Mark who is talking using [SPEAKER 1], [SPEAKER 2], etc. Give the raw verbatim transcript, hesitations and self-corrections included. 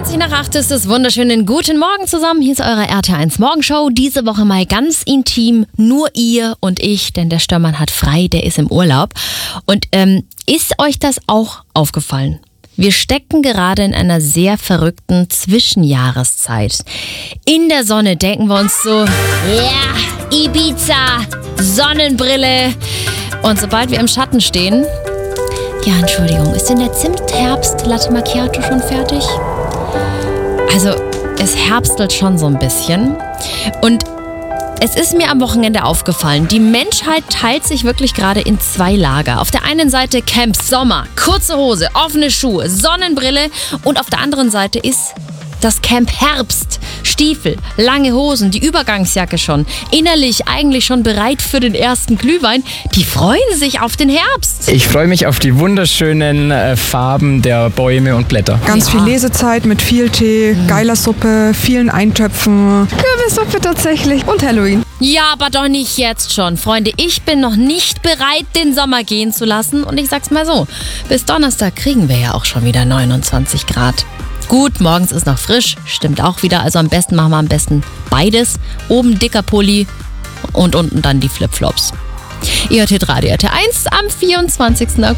[SPEAKER 1] zwanzig nach acht ist es. Wunderschönen guten Morgen zusammen. Hier ist eure R T eins Morgenshow. Diese Woche mal ganz intim. Nur ihr und ich, denn der Störmann hat frei, der ist im Urlaub. Und ähm, ist euch das auch aufgefallen? Wir stecken gerade in einer sehr verrückten Zwischenjahreszeit. In der Sonne denken wir uns so, ja, yeah, Ibiza, Sonnenbrille. Und sobald wir im Schatten stehen, ja, Entschuldigung, ist denn der Zimt-Herbst-Latte Macchiato schon fertig? Also, es herbstelt schon so ein bisschen. Und es ist mir am Wochenende aufgefallen, die Menschheit teilt sich wirklich gerade in zwei Lager. Auf der einen Seite Camp Sommer, kurze Hose, offene Schuhe, Sonnenbrille. Und auf der anderen Seite ist das Camp Herbst. Stiefel, lange Hosen, die Übergangsjacke schon. Innerlich eigentlich schon bereit für den ersten Glühwein. Die freuen sich auf den Herbst.
[SPEAKER 2] Ich freue mich auf die wunderschönen äh, Farben der Bäume und Blätter.
[SPEAKER 3] Ganz ja. viel Lesezeit mit viel Tee, mhm. geiler Suppe, vielen Eintöpfen, Kürbissuppe tatsächlich und Halloween.
[SPEAKER 1] Ja, aber doch nicht jetzt schon. Freunde, ich bin noch nicht bereit, den Sommer gehen zu lassen. Und ich sag's mal so, bis Donnerstag kriegen wir ja auch schon wieder neunundzwanzig Grad. Gut, morgens ist noch frisch, stimmt auch wieder. Also am besten machen wir am besten beides. Oben dicker Pulli und unten dann die Flipflops. Ihr hört Radio R T eins am vierundzwanzigsten August.